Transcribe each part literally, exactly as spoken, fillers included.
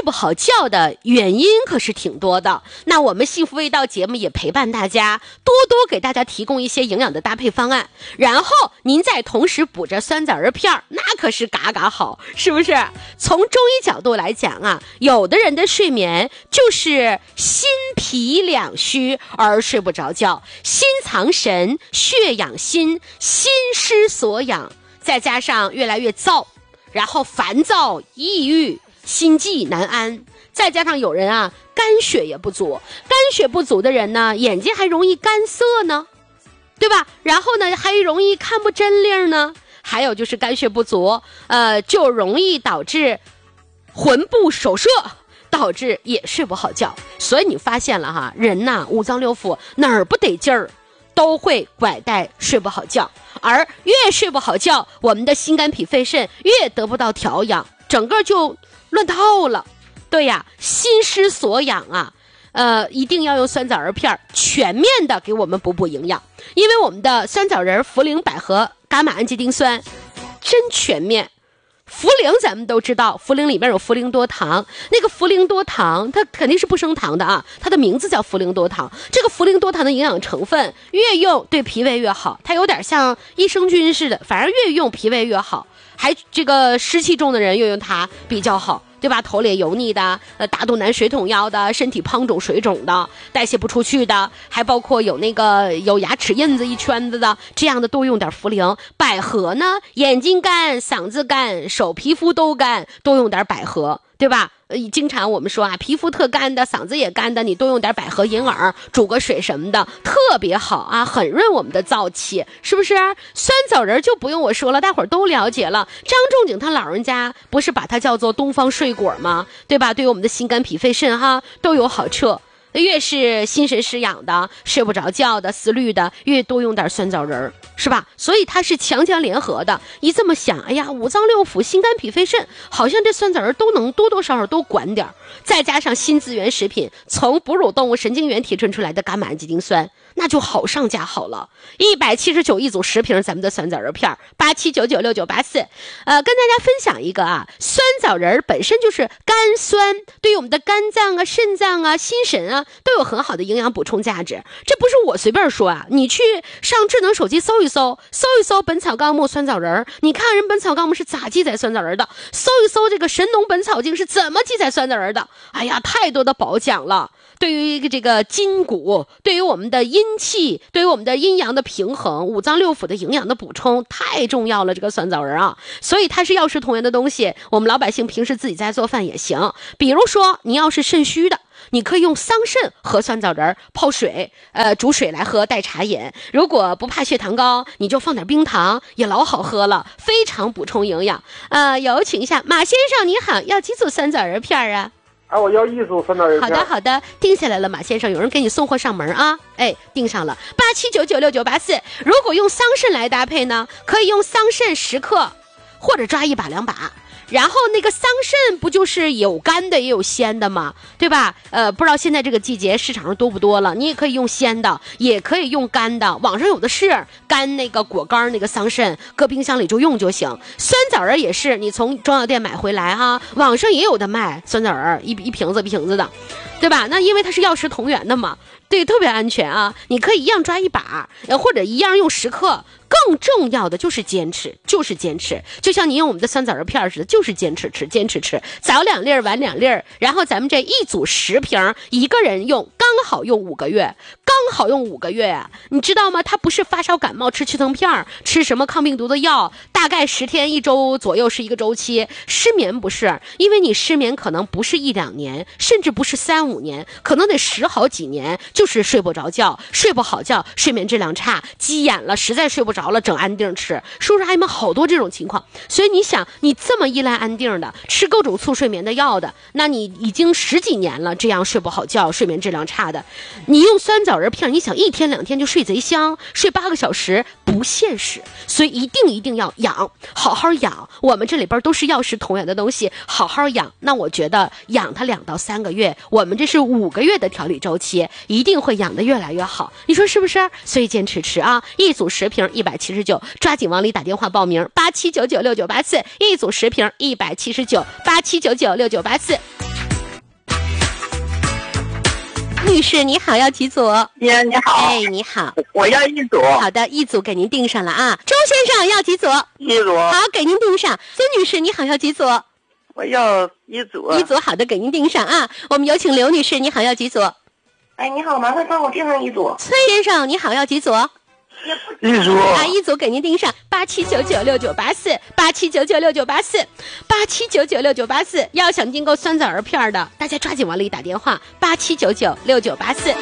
不好觉的原因可是挺多的。那我们幸福味道节目也陪伴大家，多多给大家提供一些营养的搭配方案，然后您再同时补着酸枣仁片，那可是嘎嘎好，是不是？从中医角度来讲啊，有的人的睡眠就是心脾两虚而睡不着觉，心藏神，血养心，心失所养，再加上越来越燥，然后烦躁抑郁，心悸难安，再加上有人啊肝血也不足，肝血不足的人呢，眼睛还容易干涩呢，对吧？然后呢还容易看不真灵呢，还有就是肝血不足呃，就容易导致魂不守舍，导致也睡不好觉。所以你发现了哈，人呐五脏六腑哪儿不得劲儿都会拐带睡不好觉，而越睡不好觉，我们的心肝脾肺肾越得不到调养，整个就乱套了。对呀，心失所养啊，呃，一定要用酸枣仁片全面的给我们补补营养，因为我们的酸枣仁、茯苓、百合、伽马氨基丁酸真全面。茯苓咱们都知道，茯苓里面有茯苓多糖，那个茯苓多糖它肯定是不升糖的啊，它的名字叫茯苓多糖。这个茯苓多糖的营养成分越用对脾胃越好，它有点像益生菌似的，反正越用脾胃越好，还这个湿气重的人越用它比较好，对吧？头脸油腻的，呃，大肚腩、水桶腰的，身体胖肿水肿的，代谢不出去的，还包括有那个有牙齿印子一圈子的，这样的多用点茯苓。百合呢，眼睛干、嗓子干、手皮肤都干，多用点百合，对吧？呃，经常我们说啊，皮肤特干的，嗓子也干的，你多用点百合银耳，煮个水什么的，特别好啊，很润我们的燥气，是不是？酸枣仁就不用我说了，大伙儿都了解了。张仲景他老人家不是把它叫做东方睡果吗？对吧？对于我们的心肝脾肺肾哈都有好处。越是心神失养的、睡不着觉的、思虑的，越多用点酸枣仁，是吧？所以它是强强联合的。一这么想，哎呀，五脏六腑、心肝脾肺肾，好像这酸枣仁都能多多少少都管点。再加上新资源食品从哺乳动物神经元提纯出来的伽马氨基丁酸，那就好上加好了。一百七十九一组十瓶咱们的酸枣仁片，八七九九六九八四。呃，跟大家分享一个啊，酸枣仁本身就是甘酸，对于我们的肝脏啊、肾脏啊、心神啊都有很好的营养补充价值。这不是我随便说啊，你去上智能手机搜一搜，搜一搜《本草纲目》酸枣仁，你看人《本草纲目》是咋记载酸枣仁的，搜一搜这个《神农本草经》是怎么记载酸枣仁的。哎呀，太多的宝讲了。对于这个筋骨，对于我们的阴气，对于我们的阴阳的平衡，五脏六腑的营养的补充太重要了，这个酸枣仁啊，所以它是药食同源的东西。我们老百姓平时自己在做饭也行，比如说你要是肾虚的，你可以用桑葚和酸枣仁泡水，呃，煮水来喝，代茶饮。如果不怕血糖高，你就放点冰糖，也老好喝了，非常补充营养。呃，有请一下马先生，你好，要几组酸枣仁片啊？ 啊，我要一组酸枣仁片。 好的好的，定下来了，马先生，有人给你送货上门啊。哎，定上了，八七九九六九八四。如果用桑葚来搭配呢，可以用桑葚十克，或者抓一把两把。然后那个桑葚不就是有干的也有鲜的吗？对吧？呃，不知道现在这个季节市场上多不多了，你也可以用鲜的，也可以用干的，网上有的是干那个果干那个桑葚，搁冰箱里就用就行。酸枣仁也是，你从中药店买回来哈，网上也有的卖酸枣仁，一一瓶子一瓶子的，对吧？那因为它是药食同源的嘛，对，特别安全啊。你可以一样抓一把，呃，或者一样用十克。更重要的就是坚持，就是坚持，就像你用我们的酸枣仁片似的，就是坚持吃，坚持吃，早两粒儿，晚两粒儿，然后咱们这一组十瓶，一个人用刚好用五个月，刚好用五个月啊，你知道吗？它不是发烧感冒吃去疼片，吃什么抗病毒的药，大概十天一周左右是一个周期。失眠不是，因为你失眠可能不是一两年，甚至不是三五年，可能得十好几年，就是睡不着觉，睡不好觉，睡眠质量差，急眼了，实在睡不着了，整安定吃，是不是还有好多这种情况？所以你想，你这么依赖安定的，吃各种促睡眠的药的，那你已经十几年了，这样睡不好觉，睡眠质量差的，你用酸枣仁片，你想一天两天就睡贼香，睡八个小时不现实。所以一定一定要养，好好养。我们这里边都是药食同源的东西，好好养。那我觉得养它两到三个月，我们这是五个月的调理周期，一定会养得越来越好。你说是不是？所以坚持吃啊，一组十瓶一百七十九，抓紧往里打电话报名，八七九九六九八四，一组十瓶一百七十九，八七九九六九八四。 女士你好，要几组？ 姐你好。 哎，你好， 我要一组。 好的，一组给您订上了啊。周先生要几组？ 一组。 好，给您订上。孙女士你好，要几组？ 我要一组。 一组，好的，给您订上啊。我们有请刘女士，你好，要几组？ 哎，你好，麻烦帮我订上一组。 崔先生你好，要几组？ 一组。 啊，一组给您订上八七九九六九八四，八七九九六九八四，八七九九六九八四。要想订购酸枣仁片的，大家抓紧往里打电话，八七九九六九八四。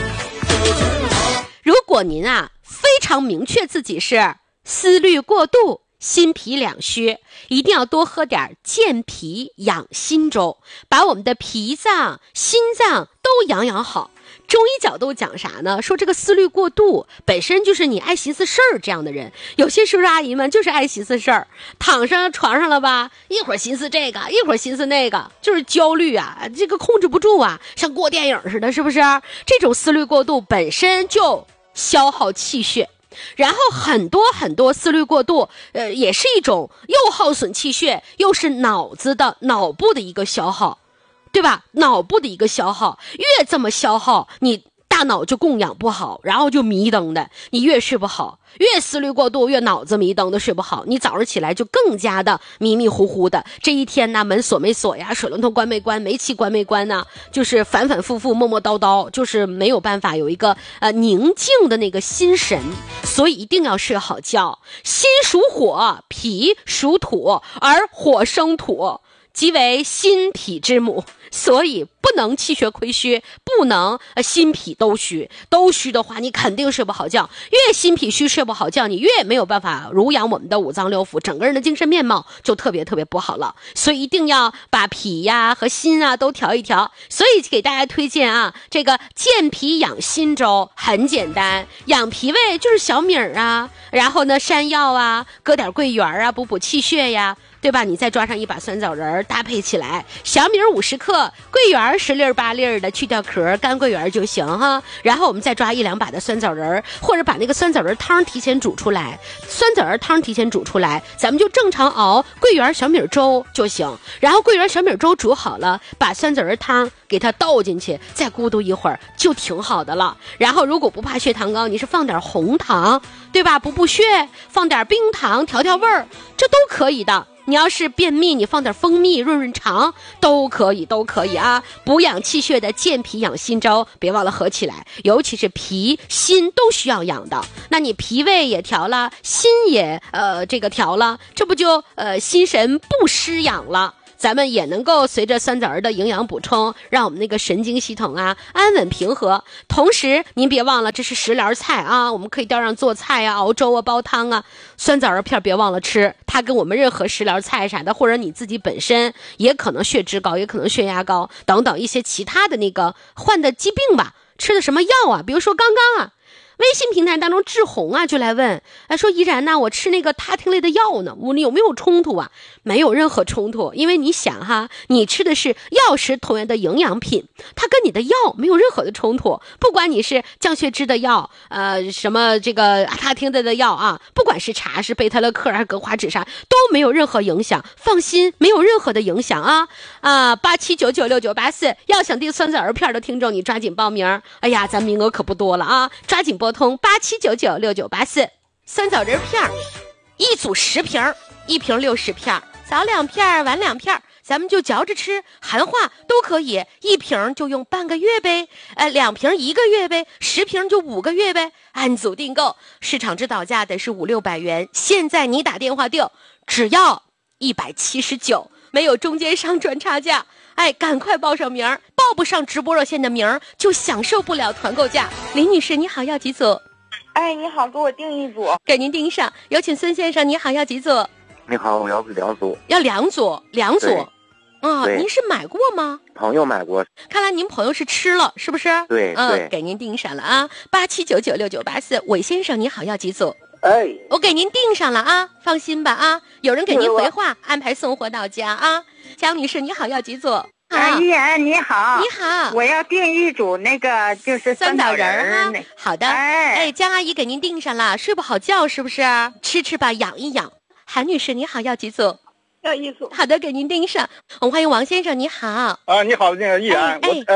如果您啊非常明确自己是思虑过度、心脾两虚，一定要多喝点健脾养心粥，把我们的脾脏、心脏都养养好。中医角度讲啥呢？说这个思虑过度本身就是你爱寻思事儿这样的人，有些叔叔阿姨们就是爱寻思事儿，躺上床上了吧，一会儿寻思这个，一会儿寻思那个，就是焦虑啊，这个控制不住啊，像过电影似的，是不是？这种思虑过度本身就消耗气血。然后很多很多思虑过度，呃，也是一种又耗损气血，又是脑子的脑部的一个消耗，对吧？脑部的一个消耗，越这么消耗，你大脑就供氧不好，然后就迷瞪的，你越睡不好，越思虑过度，越脑子迷瞪的睡不好，你早上起来就更加的迷迷糊糊的。这一天呢，门锁没锁呀，水龙头关没关，煤气关没关呢？就是反反复复，磨磨叨叨，就是没有办法有一个呃宁静的那个心神，所以一定要睡好觉。心属火，脾属土，而火生土，即为心脾之母，所以不能气血亏虚，不能呃心脾都虚，都虚的话你肯定睡不好觉，越心脾虚睡不好觉，你越没有办法濡养我们的五脏六腑，整个人的精神面貌就特别特别不好了。所以一定要把脾呀和心啊都调一调。所以给大家推荐啊，这个健脾养心粥很简单，养脾胃就是小米儿啊，然后呢山药啊，搁点桂圆啊，补补气血呀，对吧？你再抓上一把酸枣仁搭配起来，小米五十克，桂圆十粒八粒的，去掉壳，干桂圆就行哈。然后我们再抓一两把的酸枣仁，或者把那个酸枣仁汤提前煮出来，酸枣仁汤提前煮出来，咱们就正常熬桂圆小米粥就行。然后桂圆小米粥煮好了，把酸枣仁汤给它倒进去，再咕嘟一会儿就挺好的了。然后如果不怕血糖高，你是放点红糖，对吧？补补血，放点冰糖调调味儿，这都可以的。你要是便秘，你放点蜂蜜润润肠都可以，都可以啊！补养气血的健脾养心粥，别忘了合起来，尤其是脾心都需要养的。那你脾胃也调了，心也呃这个调了，这不就呃心神不失养了？咱们也能够随着酸枣仁的营养补充，让我们那个神经系统啊安稳平和。同时您别忘了，这是食疗菜啊，我们可以调上做菜啊、熬粥啊、煲汤啊。酸枣仁片别忘了吃，它跟我们任何食疗菜啥的，或者你自己本身也可能血脂高，也可能血压高等等一些其他的那个患的疾病吧，吃的什么药啊？比如说刚刚啊微信平台当中志红啊就来问，哎，说依然呢，我吃那个他汀类的药呢，我有没有冲突啊？没有任何冲突，因为你想哈，你吃的是药食同源的营养品，它跟你的药没有任何的冲突。不管你是降血脂的药，呃，什么这个他汀类的药啊，不管是茶是贝泰勒克还是格华脂啥，都没有任何影响，放心，没有任何的影响啊啊！八七九九六九八四，要想订酸枣仁片的听众，你抓紧报名。哎呀，咱名额可不多了啊，抓紧拨通八七九九六九八四。酸枣仁片一组十瓶，一瓶六十片，早两片晚两片，咱们就嚼着吃，含化都可以。一瓶就用半个月呗，呃，两瓶一个月呗，十瓶就五个月呗，按组订购。市场指导价得是五六百元，现在你打电话订，只要一百七十九，没有中间商赚差价。哎，赶快报上名儿，报不上直播热线的名儿，就享受不了团购价。林女士，你好，要几组？ 哎，你好，给我订一组。 给您订上。有请孙先生，你好，要几组？ 你好，我要两组。 要两组，两组。啊、哦，您是买过吗？ 朋友买过。 看来您朋友是吃了，是不是？ 对， 嗯， 对， 给您订上了啊。八七九九六九八四，韦先生，你好，要几组？ 哎， 我给您订上了啊，放心吧啊，有人给您回话，安排送货到家啊。江女士，你好，要几组？ 啊，依然你好， 你好， 我要订一组那个就是酸枣仁儿啊。好的， 哎哎，江阿姨给您订上了，睡不好觉是不是？吃吃吧，养一养。韩女士，你好，要几组？ 要一组。 好的，给您订上。我们欢迎王先生，你好。 啊，你好，那个依然， 哎我呃，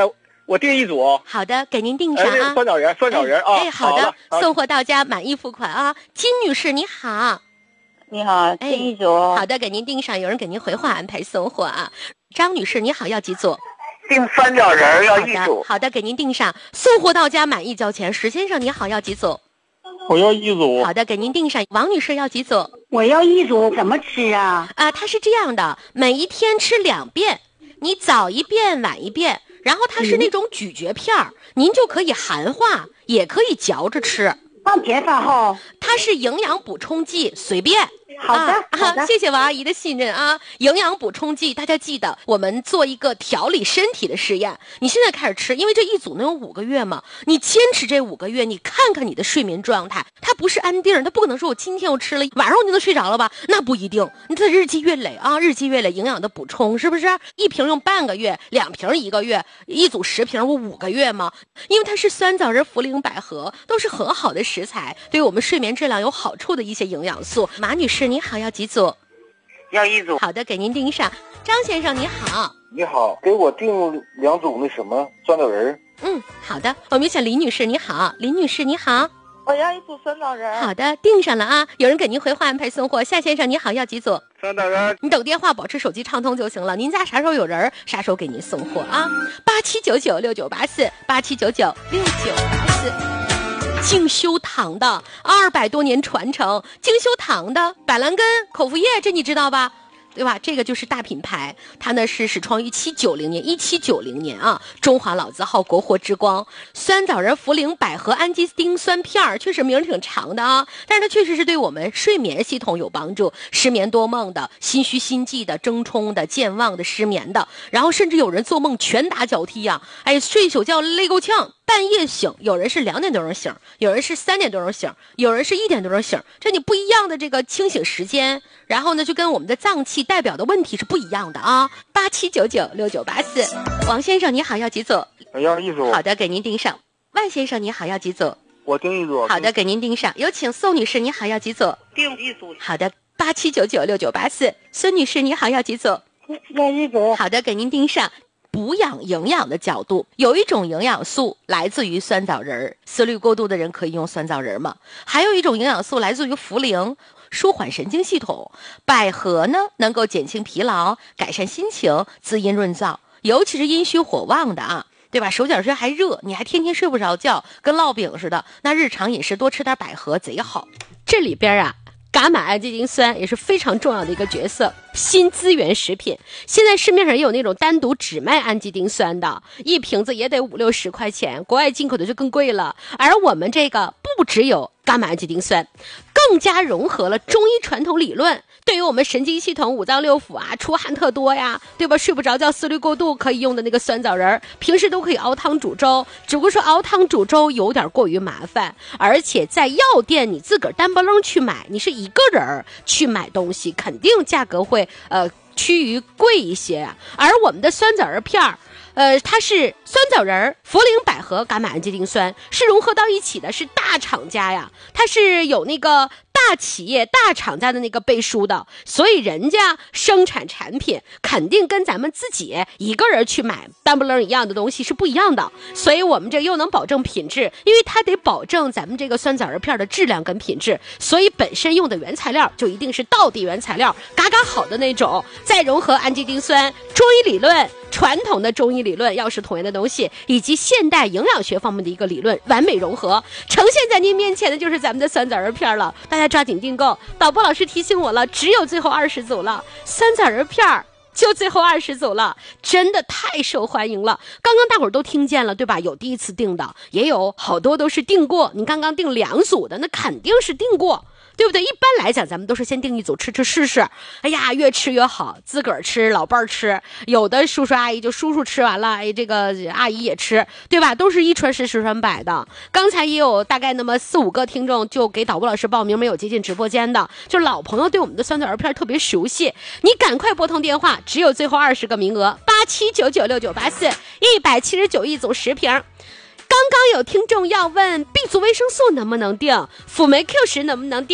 我订一组。 好的，给您订上啊。 哎、酸枣仁，酸枣仁啊。 哎，好的， 好送货到家，满意付款啊。金女士你好。 你好，订一组。 哎、好的，给您订上，有人给您回话安排送货啊。张女士你好，要几组？ 订酸枣仁要一组。 好的，给您订上，送货到家，满意交钱。石先生你好，要几组？ 我要一组。 好的，给您订上。王女士要几组？ 我要一组，怎么吃啊？ 啊，它是这样的，每一天吃两遍，你早一遍晚一遍，然后它是那种咀嚼片儿、嗯，您就可以含化，也可以嚼着吃。 放别发后， 它是营养补充剂，随便。 好的， 啊、 好的， 谢谢王阿姨的信任啊！营养补充剂，大家记得，我们做一个调理身体的实验。你现在开始吃，因为这一组能有五个月嘛，你坚持这五个月，你看看你的睡眠状态，它不是安定，它不可能说我今天我吃了，晚上我就能睡着了吧？那不一定，你得日积月累啊，日积月累，营养的补充，是不是？一瓶用半个月，两瓶一个月，一组十瓶我五个月吗？因为它是酸枣仁、茯苓、百合，都是很好的食材，对我们睡眠质量有好处的一些营养素。马女士你好，要几组？ 要一组。 好的，给您订上。张先生你好。 你好，给我订两组那什么酸枣仁。 嗯，好的。我们请李女士你好，林女士你好。 我要一组酸枣仁。 好的，订上了啊。有人给您回话安排送货。夏先生你好，要几组？ 酸枣仁。 你等电话，保持手机畅通就行了。您家啥时候有人，啥时候给您送货啊？八七九九六九八四，八七九九六九八四。精修堂的二百多年传承，精修堂的板蓝根、口服液，这你知道吧？对吧？这个就是大品牌，它呢是始创于七九零年，一七九零年啊，中华老字号，国货之光。酸枣仁、茯苓、百合、氨基丁酸片儿，确实名儿挺长的啊，但是它确实是对我们睡眠系统有帮助，失眠多梦的、心虚心悸的、怔忡的、健忘的、失眠的，然后甚至有人做梦拳打脚踢呀、啊，哎，睡一宿觉累够呛。半夜醒，有人是两点多钟醒，有人是三点多钟醒，有人是一点多钟醒，这你不一样的这个清醒时间，然后呢就跟我们的脏器代表的问题是不一样的啊。八七九九六九八四，王先生你好，要几组？ 我要一组。 好的，给您订上。万先生你好，要几组？ 我订一组。 好的，给您订上。有请宋女士你好，要几组？ 订一组。 好的，八七九九六九八四。孙女士你好，要几组？ 要一组。 好的，给您订上。补养营养的角度，有一种营养素来自于酸枣仁，思虑过度的人可以用酸枣仁吗？还有一种营养素来自于茯苓，舒缓神经系统。百合呢，能够减轻疲劳，改善心情，滋阴润燥，尤其是阴虚火旺的啊，对吧？手脚是还热，你还天天睡不着觉，跟烙饼似的，那日常饮食多吃点百合贼好。这里边啊，伽马氨基丁酸也是非常重要的一个角色，新资源食品。现在市面上也有那种单独只卖氨基丁酸的，一瓶子也得五六十块钱，国外进口的就更贵了。而我们这个不只有伽马氨基丁酸，更加融合了中医传统理论，对于我们神经系统、五脏六腑啊，出汗特多呀，对吧？睡不着觉、思虑过度可以用的那个酸枣仁，平时都可以熬汤煮粥，只不过说熬汤煮粥有点过于麻烦，而且在药店你自个儿单不楞去买，你是一个人去买东西，肯定价格会呃趋于贵一些啊。而我们的酸枣仁片儿。呃，它是酸枣仁、茯苓、百合、伽马氨基丁酸是融合到一起的，是大厂家呀，它是有那个大企业、大厂家的那个背书的，所以人家生产产品肯定跟咱们自己一个人去买单不楞一样的东西是不一样的，所以我们这又能保证品质，因为它得保证咱们这个酸枣仁片的质量跟品质，所以本身用的原材料就一定是道地原材料，嘎嘎好的那种，再融合氨基丁酸，中医理论。传统的中医理论、药食同源的东西，以及现代营养学方面的一个理论完美融合，呈现在您面前的就是咱们的酸枣仁片了。大家抓紧订购。导播老师提醒我了，只有最后二十组了，酸枣仁片就最后二十组了，真的太受欢迎了。刚刚大伙儿都听见了，对吧？有第一次订的，也有好多都是订过。你刚刚订两组的，那肯定是订过。对不对？一般来讲，咱们都是先订一组吃吃试试。哎呀，越吃越好，自个儿吃，老伴儿吃，有的叔叔阿姨就叔叔吃完了，哎，这个阿姨也吃，对吧？都是一传十，十传百的。刚才也有大概那么四五个听众就给导播老师报名，没有接进直播间的，就是老朋友对我们的酸枣仁片特别熟悉。你赶快拨通电话，只有最后二十个名额，八七九九六九八四，一百七十九一组十瓶。刚刚有听众要问 B 族维生素能不能定，辅酶 Q 十能不能定，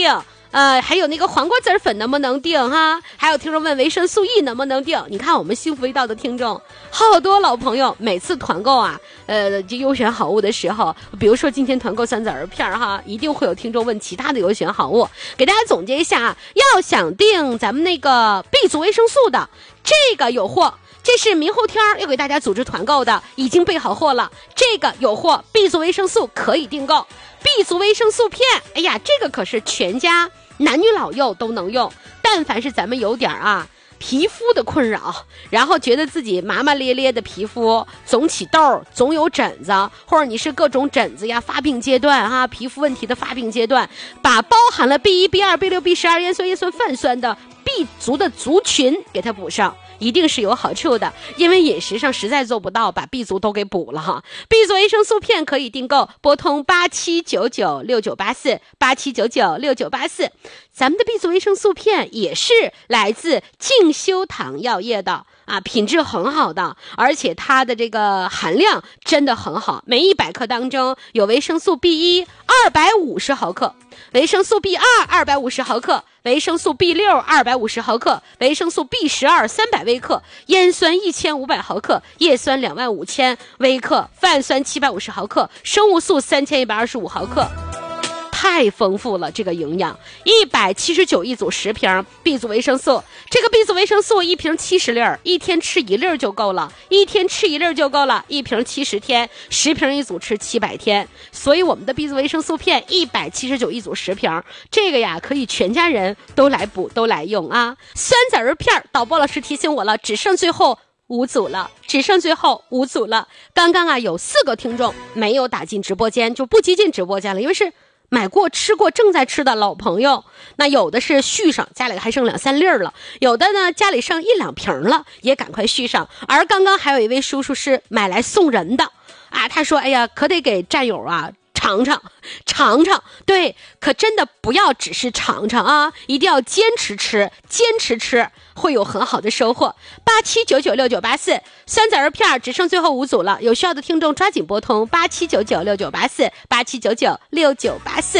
呃，还有那个黄瓜籽粉能不能定哈？还有听众问维生素 E 能不能定？你看我们幸福味道的听众，好多老朋友每次团购啊，呃，这优选好物的时候，比如说今天团购酸枣仁片哈，一定会有听众问其他的优选好物。给大家总结一下啊，要想定咱们那个 B 族维生素的，这个有货。这是明后天要给大家组织团购的，已经备好货了。这个有货 ，B 族维生素可以订购。B 族维生素片，哎呀，这个可是全家男女老幼都能用。但凡是咱们有点啊皮肤的困扰，然后觉得自己麻麻咧咧的皮肤，总起痘，总有疹子，或者你是各种疹子呀发病阶段哈、啊，皮肤问题的发病阶段，把包含了 B 一、B 二、B 六、B 十二、烟酸、叶酸、泛酸的 B 族的族群给它补上。一定是有好处的，因为饮食上实在做不到把 B 族都给补了哈。B 族维生素片可以订购，拨通八七九九六九八四八七九九六九八四。咱们的 B 族维生素片也是来自静修堂药业的啊，品质很好的，而且它的这个含量真的很好。每一百克当中有维生素 B 一二百五十毫克，维生素 B 二二百五十毫克。维生素 B 六 二百五十毫克，维生素 B 十二 三百微克，烟酸一千五百毫克，叶酸两万五千微克，泛酸七百五十毫克，生物素三千一百二十五毫克。太丰富了，这个营养一百七十九一组十瓶 B 族维生素，这个 B 族维生素一瓶七十粒儿，一天吃一粒儿就够了，一天吃一粒儿就够了，一瓶七十天，十瓶一组吃七百天，所以我们的 B 族维生素片一百七十九一组十瓶，这个呀可以全家人都来补都来用啊。酸枣仁片，导播老师提醒我了，只剩最后五组了，只剩最后五组了。刚刚啊有四个听众没有打进直播间，就不接进直播间了，因为是买过吃过正在吃的老朋友，那有的是续上，家里还剩两三粒儿了，有的呢家里剩一两瓶了，也赶快续上。而刚刚还有一位叔叔是买来送人的啊，他说哎呀可得给战友啊尝尝尝尝，对，可真的不要只是尝尝啊，一定要坚持吃，坚持吃会有很好的收获。八七九九六九八四，酸枣仁片只剩最后五组了，有需要的听众抓紧拨通八七九九六九八四八七九九六九八四。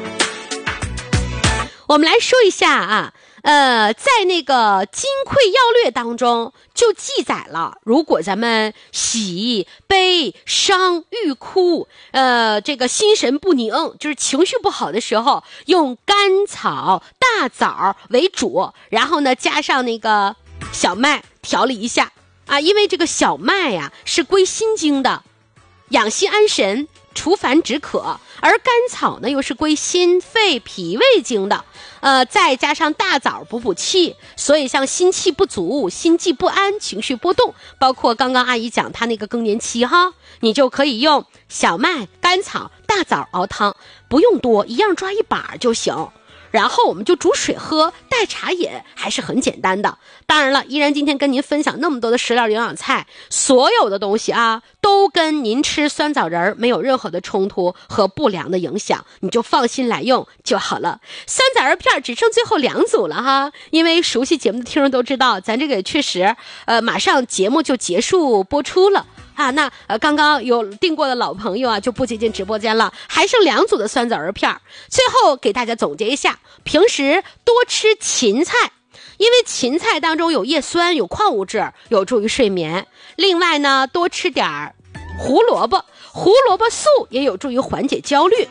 我们来说一下啊，呃，在那个金匮要略当中就记载了，如果咱们喜、悲、伤、欲哭，呃，这个心神不宁，就是情绪不好的时候，用甘草、大枣为主，然后呢加上那个小麦调理一下啊，因为这个小麦呀、啊、是归心经的，养心安神，除烦止渴，而甘草呢又是归心肺脾胃经的，呃，再加上大枣补补气，所以像心气不足、心悸不安、情绪波动，包括刚刚阿姨讲她那个更年期哈，你就可以用小麦、甘草、大枣熬汤，不用多，一样抓一把就行。然后我们就煮水喝，代茶饮，还是很简单的。当然了，依然今天跟您分享那么多的食疗营养菜，所有的东西啊，都跟您吃酸枣仁没有任何的冲突和不良的影响，你就放心来用就好了。酸枣仁片只剩最后两组了哈，因为熟悉节目的听众都知道，咱这个也确实，呃，马上节目就结束播出了。啊，那呃，刚刚有订过的老朋友啊，就不接进直播间了，还剩两组的酸枣仁片。最后给大家总结一下，平时多吃芹菜，因为芹菜当中有叶酸，有矿物质，有助于睡眠。另外呢，多吃点胡萝卜，胡萝卜素也有助于缓解焦虑。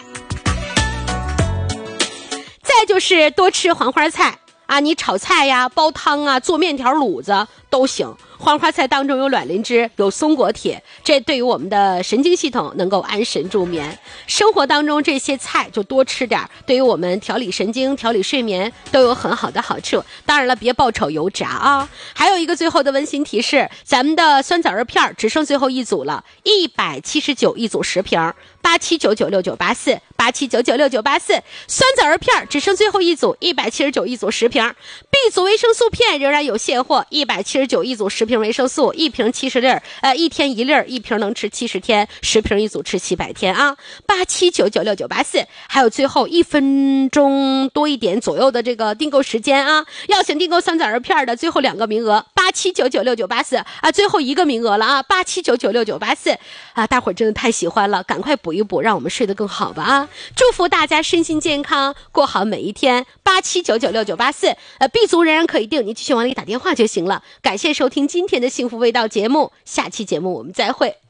再就是多吃黄花菜啊，你炒菜呀、煲汤啊、做面条、卤子都行。黄花菜当中有卵磷脂，有松果铁，这对于我们的神经系统能够安神助眠。生活当中这些菜就多吃点，对于我们调理神经、调理睡眠都有很好的好处。当然了，别爆炒油炸啊！还有一个最后的温馨提示，咱们的酸枣仁片只剩最后一组了，一百七十九一组十瓶，八七九九六九八四八七九九六九八四，酸枣仁片只剩最后一组，一百七十九一组十瓶。B 族维生素片仍然有现货，一百七十九一组十瓶。 瓶维生素，一瓶七十粒儿，呃，一天一粒儿，一瓶能吃七十天，十瓶一组吃七百天啊，八七九九六九八四，还有最后一分钟多一点左右的这个订购时间啊，要想订购酸枣仁片的最后两个名额，八七九九六九八四啊，最后一个名额了啊，八七九九六九八四啊，大伙儿真的太喜欢了，赶快补一补，让我们睡得更好吧啊！祝福大家身心健康，过好每一天。八七九九六九八四，呃 ，B 族人人可以定，你继续往里打电话就行了。感谢收听今天的幸福味道节目，下期节目我们再会。